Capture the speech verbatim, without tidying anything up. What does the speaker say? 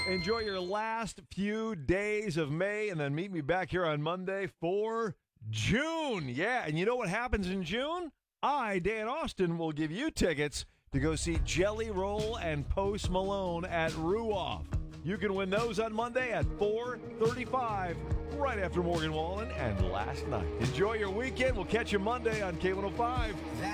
Enjoy your last few days of May, and then meet me back here on Monday for June. Yeah, and you know what happens in June? I, Dan Austin, will give you tickets to go see Jelly Roll and Post Malone at Ruoff. You can win those on Monday at four thirty-five, right after Morgan Wallen and Last Night. Enjoy your weekend. We'll catch you Monday on K one oh five.